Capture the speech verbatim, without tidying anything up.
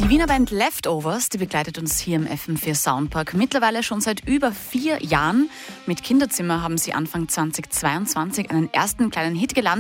Die Wiener Band Leftovers, die begleitet uns hier im F M vier Soundpark mittlerweile schon seit über vier Jahren. Mit Kinderzimmer haben sie Anfang zweitausendzweiundzwanzig einen ersten kleinen Hit gelandet.